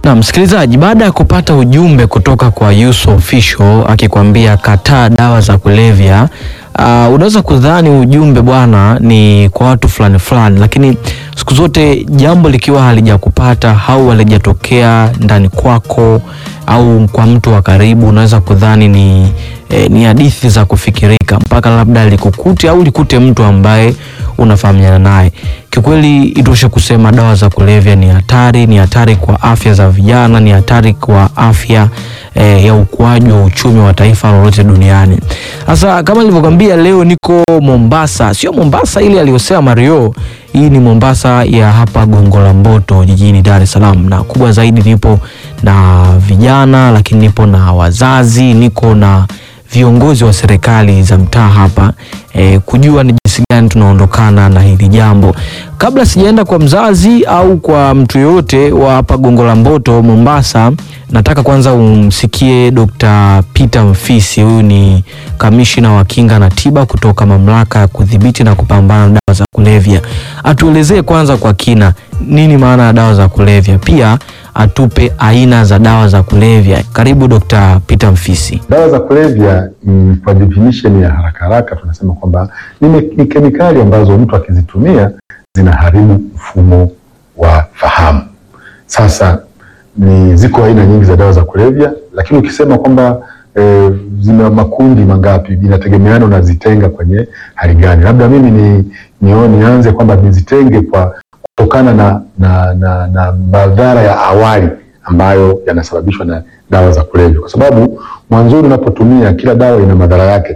Na msikilizaji, baada ya kupata ujumbe kutoka kwa Yuso Official akikwambia kataa dawa za kulevya, unaweza kudhani ujumbe bwana ni kwa watu fulani fulani, lakini siku zote jambo likiwa halijakupata au halijatokea ndani kwako au kwa mtu wa karibu, unaweza kudhani ni hadithi za kufikirika mpaka labda likukute au likute mtu ambaye unafahamiana naye. Kikweli itoshe kusema dawa za kulevya ni hatari kwa afya za vijana, ni hatari kwa afya ya ukuaji wa uchumi wa taifa lolote duniani. Sasa kama nilivyokuambia, leo niko Mombasa, sio Mombasa ile aliyosema Mario, hii ni Mombasa ya hapa Gongo la Mboto jijini Dar es Salaam, na kubwa zaidi nipo na vijana, lakini nipo na wazazi, niko na viongozi wa serikali za mtaa hapa kujua ni jinsi gani tunaondokana na hili jambo. Kabla sijaenda kwa mzazi au kwa mtu yote wa hapa Gongo la Mboto Mombasa, nataka kwanza umsikie Dr. Peter Mfisi. Huyu ni kamishina wa kinga na tiba kutoka mamlaka ya kudhibiti na kupambana na dawa za kulevya. Atuelezee kwanza kwa kina nini maana ya dawa za kulevya, pia atupe aina za dawa za kulevya. Karibu Dr. Peter Mfisi. Dawa za kulevya kwa definition ya haraka tunasema kwamba ni kemikali ambazo mtu akizitumia zinaharibu mfumo wa fahamu. Sasa ziko aina nyingi za dawa za kulevya, lakini ukisema kwamba zina makundi mangapi inategemeana unazitenga kwenye hali gani. Labda mimi nianze kwamba nizitenge kwa kutokana na madhara ya awali ambayo yanasababishwa na dawa za kulevya, kwa sababu mwanzoni unapotumia kila dawa ina madhara yake.